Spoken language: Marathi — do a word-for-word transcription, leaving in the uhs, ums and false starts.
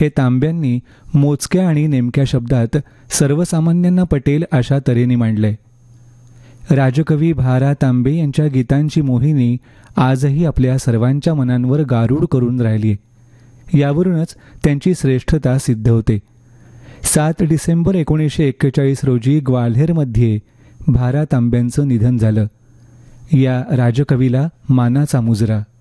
हे तांब्यांनी मोजक्या आणि नेमक्या शब्दात सर्वसामान्यांना पटेल अशा तऱ्हेने मांडले. राजकवी भा रा तांबे यांच्या गीतांची मोहिनी आजही आपल्या सर्वांच्या मनांवर गारूड करून राहिली. यावरूनच त्यांची श्रेष्ठता सिद्ध होते. सात डिसेंबर एकोणीसशे एक्केचाळीस रोजी ग्वाल्हेरमध्ये भा रा तांब्यांचं निधन झालं. या राजकवीला मानाचा मुजरा.